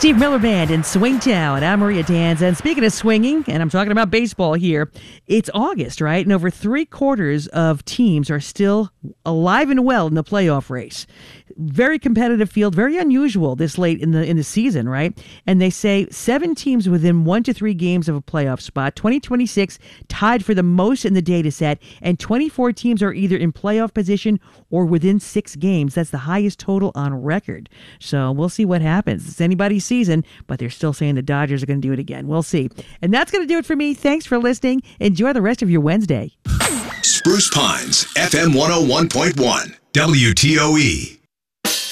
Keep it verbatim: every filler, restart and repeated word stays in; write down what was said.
Steve Miller Band in Swingtown. I'm Maria Danza. And speaking of swinging, and I'm talking about baseball here, it's August, right? And over three quarters of teams are still alive and well in the playoff race. Very competitive field, very unusual this late in the in the season, right? And they say seven teams within one to three games of a playoff spot. twenty twenty-six tied for the most in the data set, and twenty-four teams are either in playoff position or within six games. That's the highest total on record. So we'll see what happens. It's anybody's season, but they're still saying the Dodgers are going to do it again. We'll see. And that's going to do it for me. Thanks for listening. Enjoy the rest of your Wednesday. Spruce Pines, F M one oh one point one, W T O E.